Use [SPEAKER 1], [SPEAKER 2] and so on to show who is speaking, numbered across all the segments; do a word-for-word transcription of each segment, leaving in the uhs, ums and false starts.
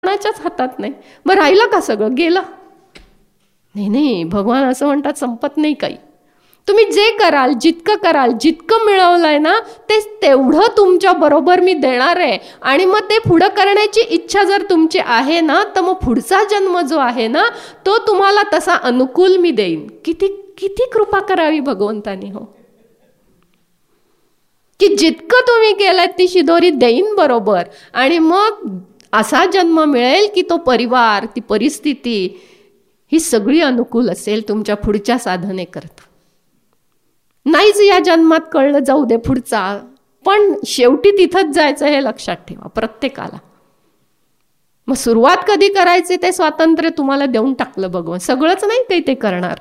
[SPEAKER 1] कोणाच्याच हातात नाही. मग राहिलं का सगळं? गेलं. नाही नाही, भगवान असं म्हणतात संपत नाही काही. तुम्ही जे कराल, जितकं कराल, जितकं मिळवलंय ना ते तेवढं तुमच्या बरोबर मी देणार आहे. आणि मग ते पुढं करण्याची इच्छा जर तुमची आहे ना, तर मग पुढचा जन्म जो आहे ना तो तुम्हाला तसा अनुकूल मी देईन. किती किती कृपा करावी भगवंतानी हो, की जितकं तुम्ही केलं ती शिदोरी देईन बरोबर. आणि मग असा जन्म मिळेल की तो परिवार, ती परिस्थिती ही सगळी अनुकूल असेल तुमच्या पुढच्या साधने करता. नाहीच या जन्मात कळलं, जाऊ दे पुढचा, पण शेवटी तिथंच जायचं हे लक्षात ठेवा प्रत्येकाला. मग सुरुवात कधी करायची ते स्वातंत्र्य तुम्हाला देऊन टाकलं भगवान. सगळंच नाही काही ते करणार,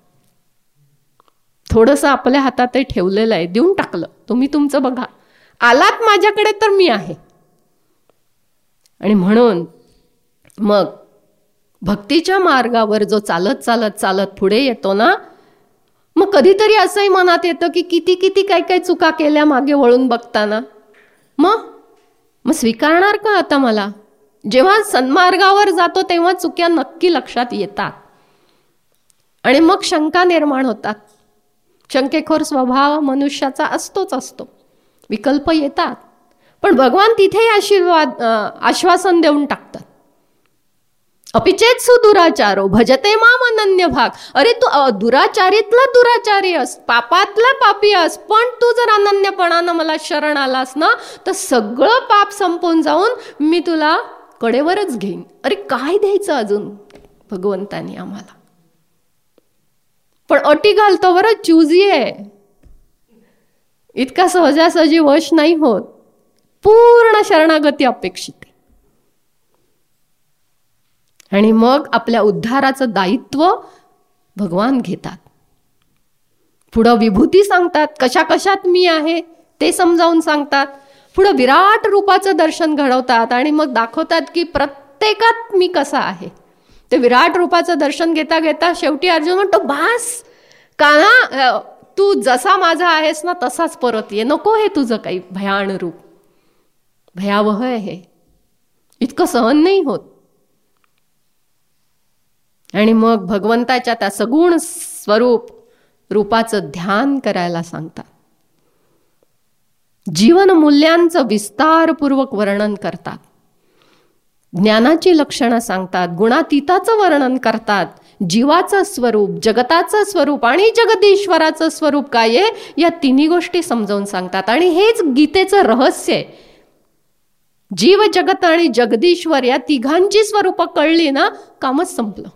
[SPEAKER 1] थोडंसं आपल्या हातात ठेवलेलं आहे, देऊन टाकलं. तुम्ही तुमचं बघा. आलात माझ्याकडे तर मी आहे. आणि म्हणून मग भक्तीच्या मार्गावर जो चालत चालत चालत पुढे येतो ना, मग कधीतरी असंही मनात येतं की किती किती काय काय चुका केल्या मागे वळून बघताना. मग मग स्वीकारणार का आता मला? जेव्हा सन्मार्गावर जातो तेव्हा चुक्या नक्की लक्षात येतात आणि मग शंका निर्माण होतात. शंकेखोर स्वभाव मनुष्याचा असतोच असतो, विकल्प येतात. पण भगवान तिथेही आशीर्वाद आश्वासन देऊन टाकतात. अपिचेत सुदुराचारो भजते माम अनन्य भाग. अरे तू दुराचारीतला दुराचारी अस, पापातला पापी अस, पण तू जर अनन्यपणानं मला शरण आलास ना तर सगळं पाप संपून जाऊन मी तुला कडेवरच घेईन. अरे काय द्यायचं अजून भगवंतानी आम्हाला? पण अटी घालतो बरं, चूजी आहे. इतका सहजासहजी वश नाही होत. पूर्ण शरणागती अपेक्षित आहे. आणि मग आपल्या उद्धाराचं दायित्व भगवान घेतात. पुढं विभूती सांगतात, कशा कशात मी आहे ते समजावून सांगतात. पुढं विराट रूपाचं दर्शन घडवतात आणि मग दाखवतात की प्रत्येकात मी कसा आहे. ते विराट रूपाचं दर्शन घेता घेता शेवटी अर्जुन म्हणतो, बास कान्हा, तू जसा माझा आहेस ना तसाच परत ये, नको हे तुझं काही भयान रूप. भयावह आहे हे, इतकं सहन नाही होत. आणि मग भगवंताच्या त्या सगुण स्वरूप रूपाचं ध्यान करायला सांगतात. जीवन मूल्यांचं विस्तारपूर्वक वर्णन करतात. ज्ञानाची लक्षणं सांगतात, गुणातीताचं वर्णन करतात. जीवाचं स्वरूप, जगताचं स्वरूप आणि जगदीश्वराचं स्वरूप काय आहे या तिन्ही गोष्टी समजावून सांगतात. आणि हेच गीतेचं रहस्य आहे. जीव, जगत आणि जगदीश्वर या तिघांची स्वरूपं कळली ना, कामच संपलं.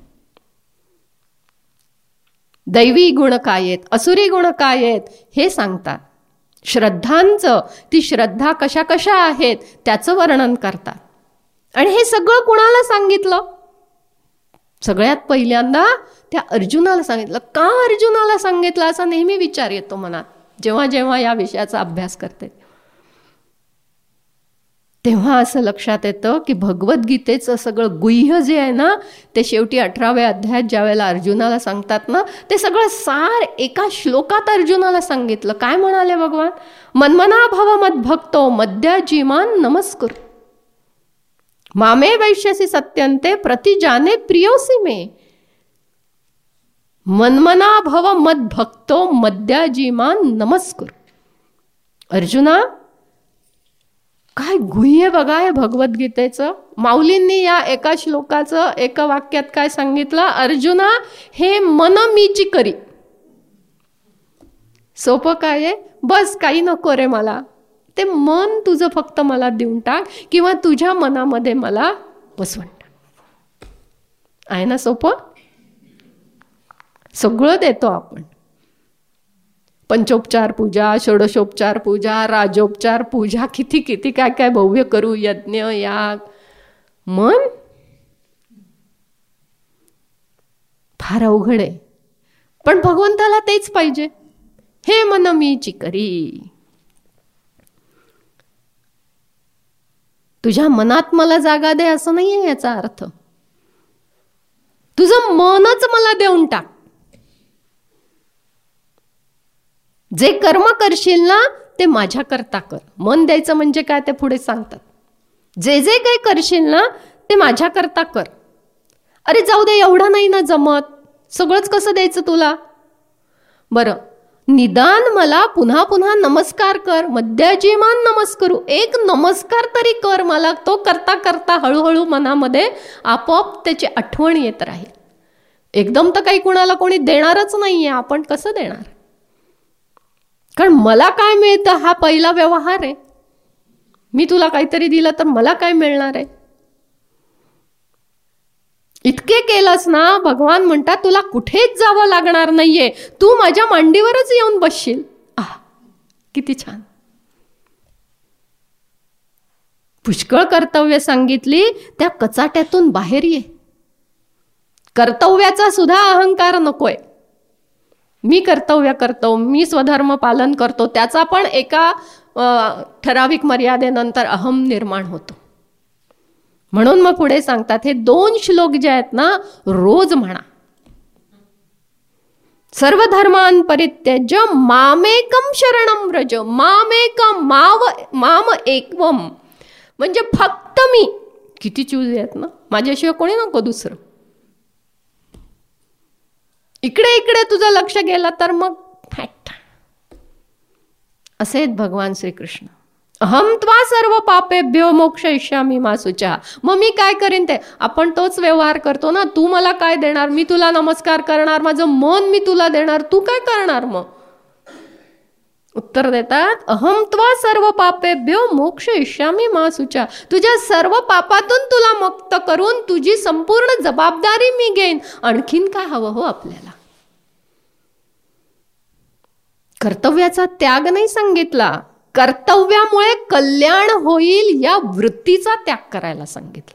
[SPEAKER 1] दैवी गुण काय आहेत, असुरी गुण काय आहेत हे सांगतात. श्रद्धांचं, ती श्रद्धा कशा कशा आहेत त्याचं वर्णन करतात. आणि हे सगळं कुणाला सांगितलं? सगळ्यात पहिल्यांदा त्या अर्जुनाला सांगितलं. का अर्जुनाला सांगितलं असा नेहमी विचार येतो मनात जेव्हा जेव्हा या विषयाचा अभ्यास करते. तेव्हा असं लक्षात येतं की भगवद्गीतेचं सगळं गुह्य जे आहे ना ते शेवटी अठराव्या अध्यायात ज्या वेळेला अर्जुनाला सांगतात ना, ते सगळं सार एका श्लोकात अर्जुनाला सांगितलं. काय म्हणाले भगवान? मन्मना भव मद्भक्तो मद्याजीमान नमस्कुर मामे वैश्यसी सत्यंते प्रतिजाने प्रियोसी मे. मन्मना भव मद्भक्तो मद्याजीमान नमस्कुर. अर्जुना, काय गुह्य बघा हे भगवद्गीतेचं. माऊलींनी या एका श्लोकाचं एका वाक्यात काय सांगितलं? अर्जुना, हे मन मीची करी. सोपं काय आहे? बस काही नको रे मला, ते मन तुझं फक्त मला देऊन टाक किंवा तुझ्या मनामध्ये मला बसवून टाक. आहे ना सोपं? सगळं देतो आपण. पंचोपचार पूजा, षोडशोपचार पूजा, राजोपचार पूजा, किती किती काय काय भव्य करू, यज्ञ याग. मन फार अवघड आहे. पण भगवंताला तेच पाहिजे. हे मन मीची करी. तुझ्या मनात मला जागा दे असं नाहीये याचा अर्थ. तुझं मनच मला देऊन टाक. जे कर्म करशील ना ते माझ्या करता कर. मन द्यायचं म्हणजे काय ते पुढे सांगतात. जे जे काही करशील ना ते माझ्याकरता कर. अरे जाऊ दे, एवढं नाही ना जमत, सगळंच कसं द्यायचं तुला? बरं, निदान मला पुन्हा पुन्हा नमस्कार कर, मध्याजीमान नमस्कारू, एक नमस्कार तरी कर मला. तो करता करता हळूहळू मनामध्ये आपोआप त्याची आठवण येत राहील. एकदम तर काही कुणाला कोणी देणारच नाहीये, आपण कसं देणार? कारण मला काय मिळतं हा पहिला व्यवहार आहे. मी तुला काहीतरी दिलं तर मला काय मिळणार आहे? इतके केलंस ना, भगवान म्हणतात तुला कुठेच जावं लागणार नाहीये, तू माझ्या मांडीवरच येऊन बसशील. आह, किती छान. पुष्कळ कर्तव्य सांगितली, त्या कचाट्यातून बाहेर ये. कर्तव्याचा सुद्धा अहंकार नकोय. मी कर्तव्य करतो, मी स्वधर्म पालन करतो, त्याचा पण एका ठराविक मर्यादेनंतर अहम निर्माण होतो. म्हणून मग पुढे सांगतात, हे दोन श्लोक जे आहेत ना, रोज म्हणा. सर्व धर्मान परित्यज्य मामेकम शरणम व्रज. मामेकम, माव माम एकवम म्हणजे फक्त मी. किती चूज आहेत ना, माझ्याशिवाय कोणी नको दुसरं. इकडे इकडे तुझं लक्ष गेलं तर मग फॅट. असे आहेत भगवान श्रीकृष्ण. अहम त्वा सर्व पापेभ्यो मोक्षयिष्यामि मा शुचः. मग मी काय करीन ते? आपण तोच व्यवहार करतो ना. तू मला काय देणार? मी तुला नमस्कार करणार, माझं मन मी तुला देणार, तू काय करणार? मग उत्तर देतात, अहम त्वा सर्व पापेभ्यो मोक्षयिष्यामि मा शुचः. तुझ्या सर्व पापातून तुला मुक्त करून तुझी संपूर्ण जबाबदारी मी घेईन. आणखीन काय हवं हो आपल्याला? कर्तव्याचा त्याग नाही सांगितला, कर्तव्यामुळे कल्याण होईल या वृत्तीचा त्याग करायला सांगितलं.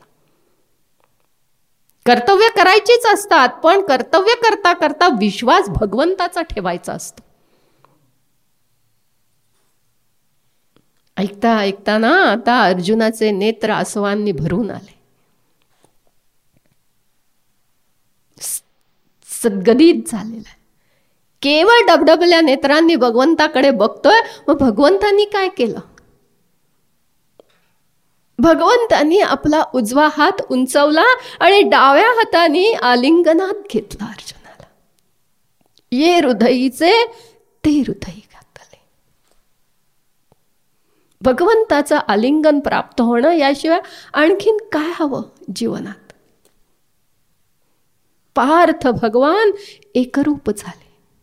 [SPEAKER 1] कर्तव्य करायचीच असतात, पण कर्तव्य करता करता विश्वास भगवंताचा ठेवायचा असतो. ऐकता ऐकता ना आता अर्जुनाचे नेत्र आसवांनी भरून आले. सद्गदित झालेला, केवळ डबडबल्या नेत्रांनी भगवंताकडे बघतोय. मग भगवंतांनी काय केलं? भगवंतांनी आपला उजवा हात उंचवला आणि डाव्या हाताने आलिंगनात घेतला अर्जुनाला. ये हृदयीचे ते हृदयी घातले. भगवंताचं आलिंगन प्राप्त होणं याशिवाय आणखीन काय हवं जीवनात? पार्थ भगवान एकरूप झाले.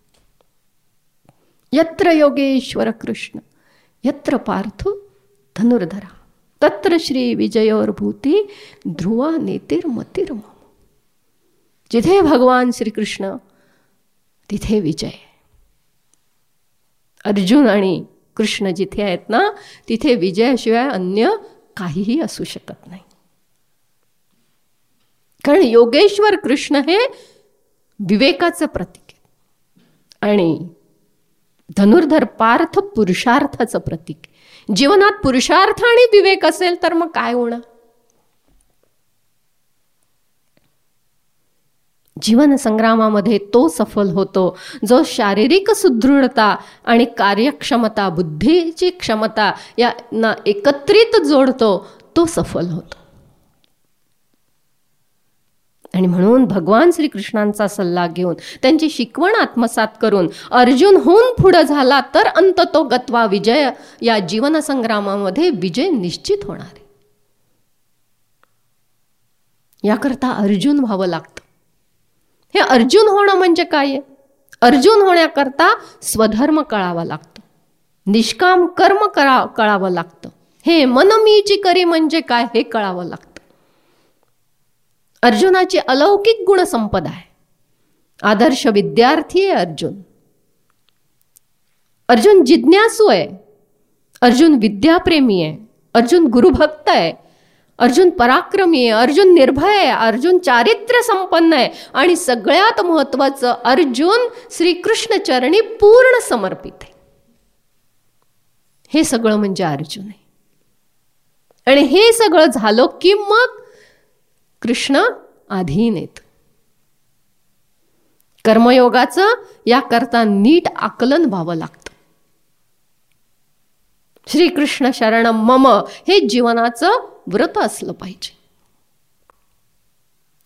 [SPEAKER 1] यत्र योगेश्वर कृष्ण यत्र पार्थ धनुर्धरा तत्र श्री विजयोर्भूती ध्रुवा नेतिर्मतिर्मम. जिथे भगवान श्रीकृष्ण तिथे विजय. अर्जुन आणि कृष्ण जिथे आहेत ना, तिथे विजयाशिवाय अन्य काहीही असू शकत नाही. कारण योगेश्वर कृष्ण हे विवेकाचं प्रतीक आहे आणि धनुर्धर पार्थ पुरुषार्थाचं प्रतीक. जीवनात पुरुषार्थ आणि विवेक असेल तर मग काय होणार? जीवन संग्रामामध्ये तो सफल होतो जो शारीरिक सुदृढता आणि कार्यक्षमता, बुद्धीची क्षमता यांना एकत्रित जोडतो, तो सफल होतो. आणि म्हणून भगवान श्रीकृष्णांचा सल्ला घेऊन, त्यांची शिकवण आत्मसात करून अर्जुन होऊन पुढे झाला तर अंततो गत्वा विजय, या जीवन संग्रामामध्ये विजय निश्चित होणार आहे. याकरता अर्जुन व्हावं लागतं. हे अर्जुन होणं म्हणजे काय? अर्जुन होण्याकरता स्वधर्म कळावा लागतो, निष्काम कर्म करा कळावं लागतं. हे मन मीची करी म्हणजे काय हे कळावं लागतं. अर्जुनाची अलौकिक गुणसंपदा आहे. आदर्श विद्यार्थी आहे अर्जुन. अर्जुन जिज्ञासू आहे. अर्जुन विद्याप्रेमी आहे. अर्जुन गुरुभक्त आहे. अर्जुन पराक्रमी आहे. अर्जुन निर्भय आहे. अर्जुन चारित्र्य संपन्न आहे. आणि सगळ्यात महत्वाचं, अर्जुन श्रीकृष्ण चरणी पूर्ण समर्पित आहे. हे सगळं म्हणजे अर्जुन आहे. आणि हे सगळं झालं की मग कृष्ण अधीन येत. कर्मयोगाचं याकरता नीट आकलन व्हावं लागतं. श्रीकृष्ण शरणम मम हे जीवनाचं व्रत असलं पाहिजे.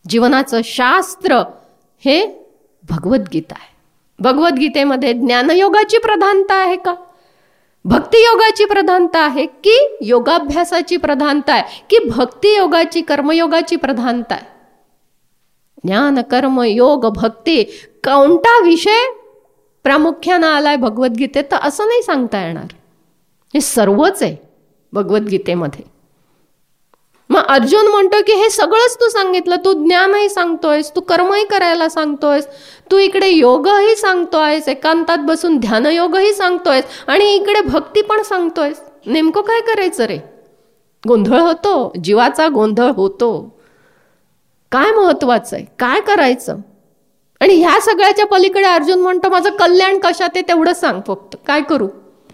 [SPEAKER 1] जीवनाचं शास्त्र हे भगवद्गीता आहे. भगवद्गीतेमध्ये ज्ञानयोगाची प्रधानता आहे का, भक्तियोगाची प्रधानता आहे, की योगाभ्यासाची प्रधानता आहे, की भक्तियोगाची कर्मयोगाची प्रधानता आहे? ज्ञान कर्म योग भक्ती कोणता विषय प्रामुख्यानं आलाय भगवद्गीतेत, तर असं नाही सांगता येणार. हे सर्वच आहे भगवद्गीतेमध्ये. मग अर्जुन म्हणतो की हे सगळंच तू सांगितलं, तू ज्ञानही सांगतोयस, तू कर्मही करायला सांगतोयस, तू इकडे योगही सांगतोयस, एकांतात बसून ध्यानयोगही सांगतोयस, आणि इकडे भक्ती पण सांगतोयस. नेमकं काय करायचं रे? गोंधळ होतो, जीवाचा गोंधळ होतो. काय महत्वाचं आहे, काय करायचं? आणि ह्या सगळ्याच्या पलीकडे अर्जुन म्हणतो माझं कल्याण कशात आहे तेवढं सांग, फक्त काय करू?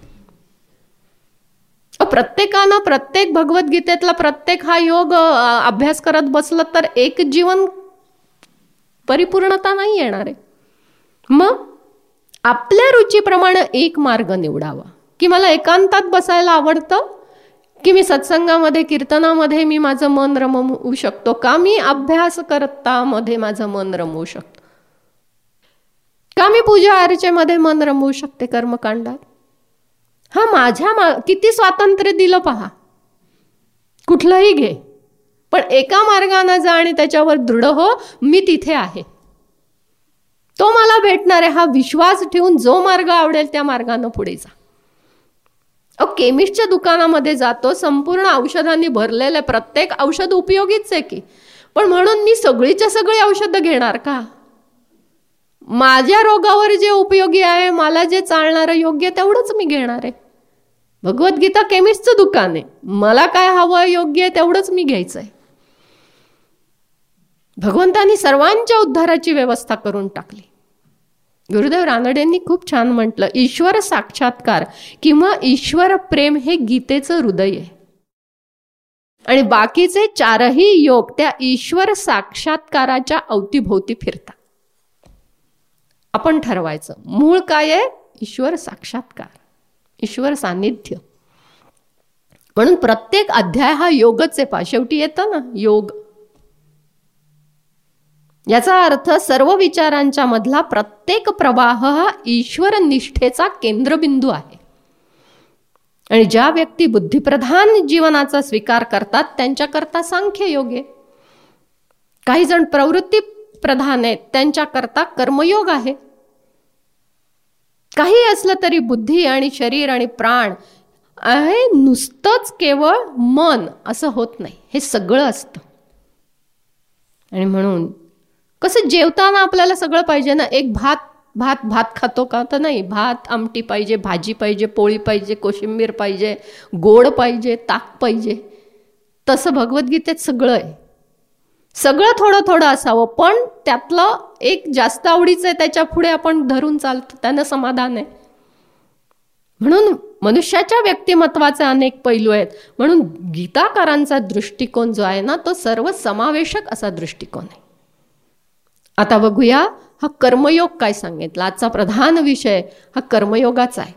[SPEAKER 1] प्रत्येकानं प्रत्येक भगवद्गीतेतला प्रत्येक हा योग अभ्यास करत बसलं तर एक जीवन परिपूर्णता नाही येणार आहे. मग आपल्या रुचीप्रमाणे एक मार्ग निवडावा, की मला एकांतात बसायला आवडतं, की मी सत्संगामध्ये कीर्तनामध्ये मी माझं मन रमवू शकतो, का मी अभ्यास करतामध्ये माझं मन रमवू शकतो, का मी पूजा अर्चेमध्ये मन रमवू शकते कर्मकांडात. हा माझ्या मा किती स्वातंत्र्य दिलं पहा. कुठलंही घे, पण एका मार्गाने जा आणि त्याच्यावर दृढ हो, मी तिथे आहे, तो मला भेटणार आहे, हा विश्वास ठेवून जो मार्ग आवडेल त्या मार्गाने पुढे जा. अ केमिस्टच्या दुकानामध्ये जातो, संपूर्ण औषधांनी भरलेलं आहे, प्रत्येक औषध उपयोगीच आहे की, पण म्हणून मी सगळीच्या सगळी औषधं घेणार का? माझ्या रोगावर जे उपयोगी आहे, मला जे चालणारं योग्य तेवढंच मी घेणार आहे. भगवद्गीता केमिस्टचं दुकान आहे, मला काय हवं योग्य आहे तेवढंच मी घ्यायचं आहे. भगवंतांनी सर्वांच्या उद्धाराची व्यवस्था करून टाकली. गुरुदेव रानडेंनी खूप छान म्हटलं, ईश्वर साक्षात्कार किंवा ईश्वर प्रेम हे गीतेचं हृदय आहे, आणि बाकीचे चारही योग त्या ईश्वर साक्षात्काराच्या अवतीभोवती फिरतात. आपण ठरवायचं मूळ काय आहे? ईश्वर साक्षात्कार, ईश्वर सान्निध्य. म्हणून प्रत्येक अध्याय हा योगच आहे. पा शेवटी येतं ना योग. याचा अर्थ सर्व विचारांच्या मधला प्रत्येक प्रवाह हा ईश्वर निष्ठेचा केंद्रबिंदू आहे. आणि ज्या व्यक्ती बुद्धिप्रधान जीवनाचा स्वीकार करतात त्यांच्याकरता सांख्य योग आहे. काही जण प्रवृत्ती प्रधान आहेत, त्यांच्याकरता कर्मयोग आहे. काही असलं तरी बुद्धी आणि शरीर आणि प्राण आहे, नुसतंच केवळ मन असं होत नाही, हे सगळं असतं. आणि म्हणून कसं जेवताना आपल्याला सगळं पाहिजे ना, एक भात भात भात खातो का? तर नाही, भात आमटी पाहिजे, भाजी पाहिजे, पोळी पाहिजे, कोशिंबीर पाहिजे, गोड पाहिजे, ताक पाहिजे. तसं भगवद्गीतेत सगळं आहे. सगळं थोडं थोडं असावं, पण त्यातलं एक जास्त आवडीचं आहे त्याच्या पुढे आपण धरून चालतो, त्यानं समाधान आहे. म्हणून मनुष्याच्या व्यक्तिमत्वाचे अनेक पैलू आहेत. म्हणून गीताकारांचा दृष्टिकोन जो आहे ना, तो सर्व समावेशक असा दृष्टिकोन आहे. आता बघूया हा कर्मयोग काय सांगितला. आजचा प्रधान विषय हा कर्मयोगाचा आहे.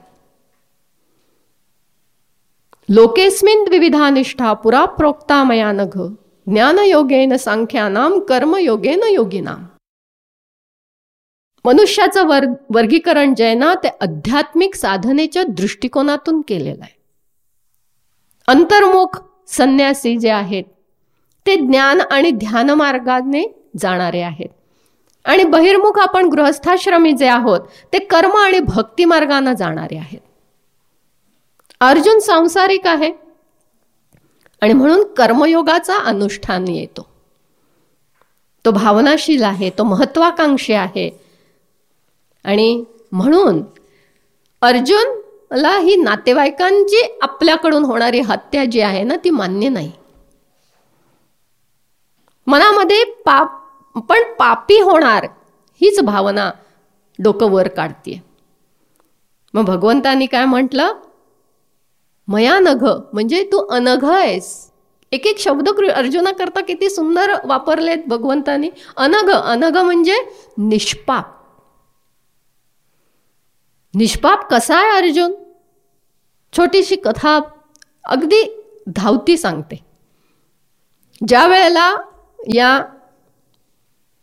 [SPEAKER 1] लोकेस्मिन् द्विविधा निष्ठा पुरा प्रोक्ता मया नघ ज्ञानयोगेन सांख्यानाम कर्मयोगेन योगिनाम. मनुष्याचं वर्ग वर्गीकरण जे आहे ना, ते आध्यात्मिक साधनेच्या दृष्टिकोनातून केलेलं आहे. अंतर्मुख संन्यासी जे आहेत ते ज्ञान आणि ध्यान मार्गाने जाणारे आहेत, आणि बहिर्मुख आपण गृहस्थाश्रमी जे आहोत ते कर्म आणि भक्ती मार्गाने जाणारे आहेत. अर्जुन सांसारिक आहे आणि म्हणून कर्मयोगाचा अनुष्ठान येतो. तो भावनाशील आहे, तो महत्वाकांक्षी आहे. आणि म्हणून अर्जुनला ही नातेवाईकांची आपल्याकडून होणारी हत्या जी आहे ना, ती मान्य नाही. मनामध्ये पाप पण पापी होणार हीच भावना डोकं वर काढते. मग भगवंतांनी काय म्हटलं? मया नघ, म्हणजे तू अनघ आहेस. एक एक शब्द अर्जुना करता किती सुंदर वापरलेत भगवंतांनी. अनघ, अनघ म्हणजे निष्पाप. निष्पाप कसा आहे अर्जुन? छोटीशी कथा अगदी धावती सांगते. ज्या वेळेला या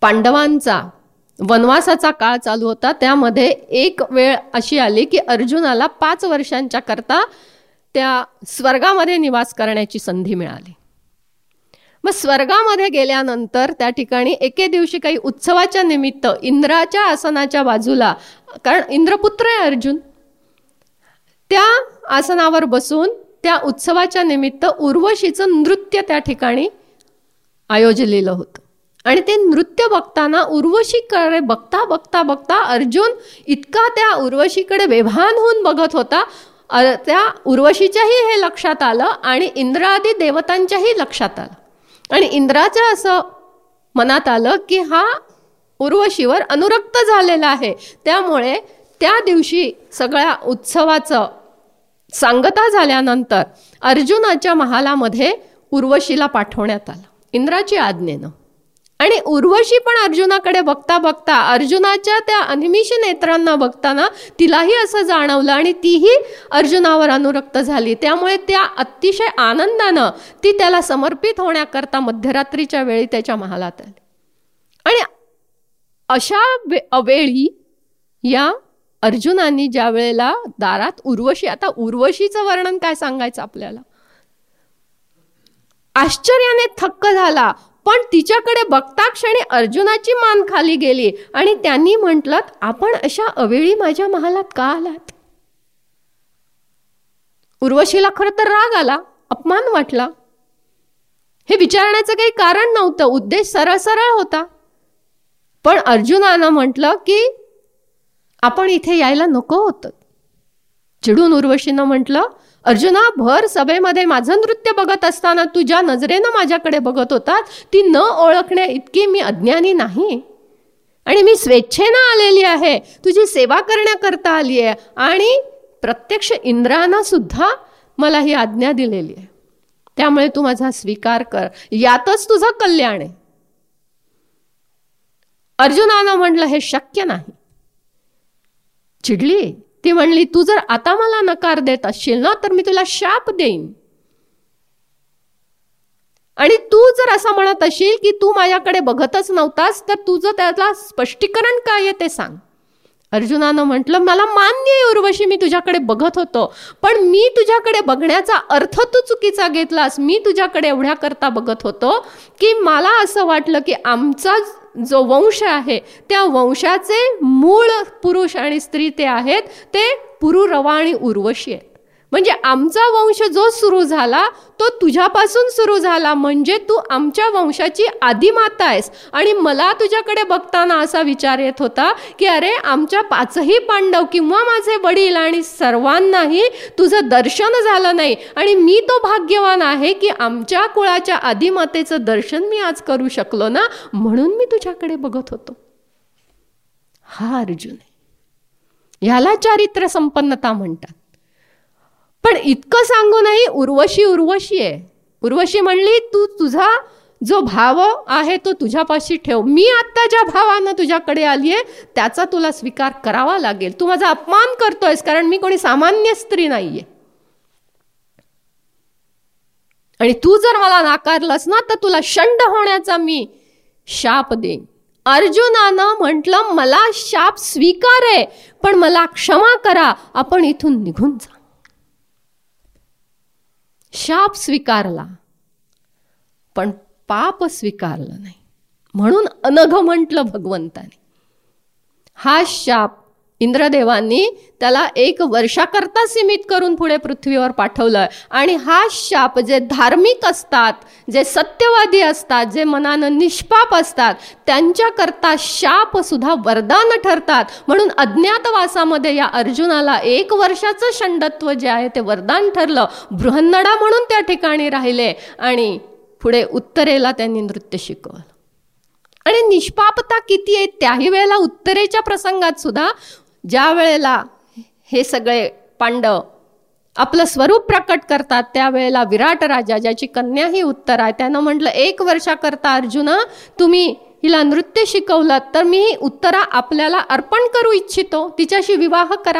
[SPEAKER 1] पांडवांचा वनवासाचा काळ चालू होता, त्यामध्ये एक वेळ अशी आली की अर्जुनाला पाच वर्षांच्या करता त्या स्वर्गामध्ये निवास करण्याची संधी मिळाली. मग स्वर्गामध्ये गेल्यानंतर त्या ठिकाणी एके दिवशी काही उत्सवाच्या निमित्त इंद्राच्या आसनाच्या बाजूला, कारण इंद्रपुत्र आहे अर्जुन, त्या आसनावर बसून त्या उत्सवाच्या निमित्त उर्वशीचं नृत्य त्या ठिकाणी आयोजलेलं होतं. आणि ते नृत्य बघताना उर्वशीकडे बघता बघता बघता अर्जुन इतका त्या उर्वशीकडे बेभान होऊन बघत होता, त्या उर्वशीच्याही हे लक्षात आलं आणि इंद्रादी देवतांच्याही लक्षात आलं. आणि इंद्राच्या असं मनात आलं की हा उर्वशीवर अनुरक्त झालेला आहे, त्यामुळे त्या दिवशी सगळ्या उत्सवाचं सांगता झाल्यानंतर अर्जुनाच्या महालामध्ये उर्वशीला पाठवण्यात आलं इंद्राची आज्ञेनं. आणि उर्वशी पण अर्जुनाकडे बघता बघता अर्जुनाच्या त्या अनिमिष नेत्रांना बघताना तिलाही असं जाणवलं आणि तीही अर्जुनावर अनुरक्त झाली. त्यामुळे त्या अतिशय आनंदानं ती त्याला समर्पित होण्याकरता मध्यरात्रीच्या वेळी त्याच्या महालात आली. आणि अशा वेळी या अर्जुनांनी ज्या वेळेला दारात उर्वशी, आता उर्वशीचं वर्णन काय सांगायचं आपल्याला, आश्चर्याने थक्क झाला. पण तिच्याकडे बघता क्षणी अर्जुनाची मान खाली गेली आणि त्यांनी म्हटलं, आपण अशा अवेळी माझ्या महालात का आलात? उर्वशीला खरं तर राग आला, अपमान वाटला. हे विचारण्याचं काही कारण नव्हतं, उद्देश सरळ सरळ होता. पण अर्जुनानं म्हटलं की आपण इथे यायला नको होतं. चिडून उर्वशीनं म्हटलं, अर्जुना, भर सभेमध्ये माझं नृत्य बघत असताना तू ज्या नजरेनं माझ्याकडे बघत होता ती न ओळखण्या इतकी मी अज्ञानी नाही. आणि मी स्वेच्छेनं आलेली आहे, तुझी सेवा करण्याकरता आली आहे. आणि प्रत्यक्ष इंद्रानं सुद्धा मला ही आज्ञा दिलेली आहे, त्यामुळे तू माझा स्वीकार कर, यातच तुझं कल्याण आहे. अर्जुनानं म्हटलं, हे शक्य नाही. चिडली ती, म्हणली, तू जर आता मला नकार देत असशील ना तर मी तुला शाप देईन. आणि तू जर असं म्हणत असशील की तू माझ्याकडे बघतच नव्हतास तर तुझं त्याला स्पष्टीकरण काय आहे ते सांग. अर्जुनानं म्हटलं, मला मान्य आहे उर्वशी, मी तुझ्याकडे बघत होतो, पण मी तुझ्याकडे बघण्याचा अर्थ तू चुकीचा घेतलास. मी तुझ्याकडे एवढ्या करता बघत होतो की मला असं वाटलं की आमचा जो वंश आहे त्या वंशाचे मूळ पुरुष आणि स्त्री ते आहेत ते पुरुरवा आणि उर्वशी आहेत. म्हणजे आमचा वंश जो सुरू झाला तो तुझ्यापासून सुरू झाला, म्हणजे तू आमच्या वंशाची आदिमाता आहेस. आणि मला तुझ्याकडे बघताना असा विचार येत होता की अरे, आमच्या पाचही पांडव किंवा माझे वडील आणि सर्वांनाही तुझं दर्शन झालं नाही. आणि मी तो भाग्यवान आहे की आमच्या कुळाच्या आदिमातेचं दर्शन मी आज करू शकलो ना, म्हणून मी तुझ्याकडे बघत होतो. हा अर्जुन आहे, ह्याला चारित्र्य संपन्नता म्हणतात. पण इतकं सांगूनही उर्वशी उर्वशी आहे. उर्वशी म्हणली, तू तुझा जो भाव आहे तो तुझ्यापाशी ठेव. मी आत्ता ज्या भावानं तुझ्याकडे आली आहे त्याचा तुला स्वीकार करावा लागेल. तू माझा अपमान करतोयस, कारण मी कोणी सामान्य स्त्री नाहीये. आणि तू जर मला नाकारलंस ना तर तुला शंड होण्याचा मी शाप देईन. अर्जुनानं म्हटलं, मला शाप स्वीकार आहे, पण मला क्षमा करा, आपण इथून निघून जा. शाप स्वीकारला पण पाप स्वीकारलं नाही, म्हणून अनघ म्हटलं भगवंताने. हा शाप इंद्रदेवांनी त्याला एक वर्षाकरता सीमित करून पुढे पृथ्वीवर पाठवलं. आणि हा शाप जे धार्मिक असतात, जे सत्यवादी असतात, जे मनानं निष्पाप असतात त्यांच्याकरता शाप सुद्धा वरदान ठरतात. म्हणून अज्ञातवासामध्ये या अर्जुनाला एक वर्षाचं षंडत्व जे आहे ते वरदान ठरलं. बृहन्नडा म्हणून त्या ठिकाणी राहिले आणि पुढे उत्तरेला त्यांनी नृत्य शिकवलं. आणि निष्पापता किती आहे त्याही वेळेला उत्तरेच्या प्रसंगात सुद्धा ज्या वेळेला हे सगळे पांडव आपलं स्वरूप प्रकट करतात त्यावेळेला विराट राजा, ज्याची कन्या ही उत्तर आहे, त्यानं म्हटलं, एक वर्षाकरता अर्जुना तुम्ही हिला नृत्य शिकवलं तर मी उत्तरा आपल्याला अर्पण करू इच्छितो, तिच्याशी विवाह करा.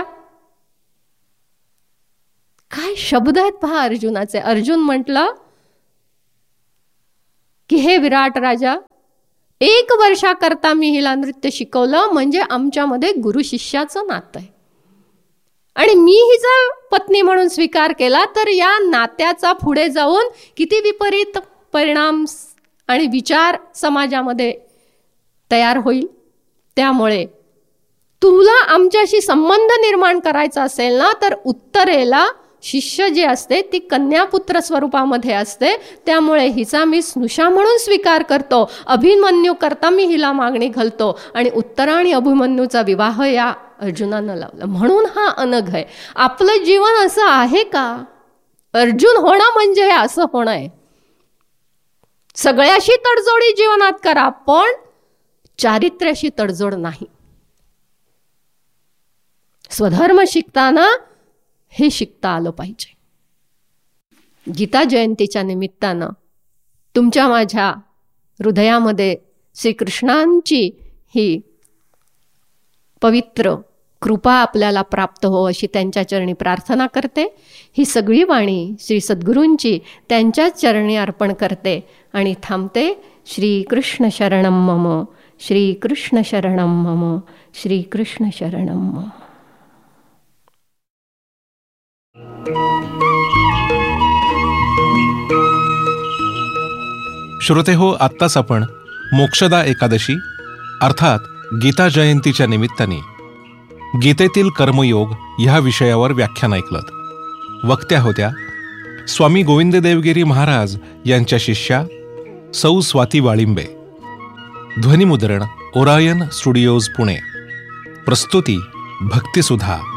[SPEAKER 1] काय शब्द आहेत पहा अर्जुनाचे. अर्जुन म्हटलं की हे विराट राजा, एक वर्षाकरता मी हिला नृत्य शिकवलं म्हणजे आमच्यामध्ये गुरु शिष्याचं नातं आहे. आणि मी हिचा पत्नी म्हणून स्वीकार केला तर या नात्याचा पुढे जाऊन किती विपरीत परिणाम आणि विचार समाजामध्ये तयार होईल. त्यामुळे तुला आमच्याशी संबंध निर्माण करायचा असेल ना तर उत्तरेला शिष्य जे असते ती कन्यापुत्र स्वरूपामध्ये असते. त्यामुळे हिचा मी स्नुषा म्हणून स्वीकार करतो. अभिमन्यू करता मी हिला मागणी घालतो आणि उत्तरा आणि अभिमन्यूचा विवाह या अर्जुनानं लावला. म्हणून हा अनघ आहे. आपलं जीवन असं आहे का? अर्जुन होणं म्हणजे असं होणं आहे. सगळ्याशी तडजोडी जीवनात करा पण चारित्र्याशी तडजोड नाही. स्वधर्म शिकताना हे शिकता आलं पाहिजे. गीता जयंतीच्या निमित्तानं तुमच्या माझ्या हृदयामध्ये श्रीकृष्णांची ही पवित्र कृपा आपल्याला प्राप्त हो अशी त्यांच्या चरणी प्रार्थना करते. ही सगळी वाणी श्री सद्गुरूंची त्यांच्याच चरणी अर्पण करते आणि थांबते. श्रीकृष्ण शरणम मम, श्रीकृष्ण शरणम मम, श्रीकृष्ण शरणम मम.
[SPEAKER 2] श्रोते हो, आत्ताच आपण मोक्षदा एकादशी अर्थात गीता जयंतीच्या निमित्ताने गीतेतील कर्मयोग ह्या विषयावर व्याख्यान ऐकलं. वक्त्या होत्या स्वामी गोविंद देवगिरी महाराज यांच्या शिष्या सौ स्वाती वाळिंबे. ध्वनिमुद्रण ओरायन स्टुडिओज पुणे. प्रस्तुती भक्तिसुधा.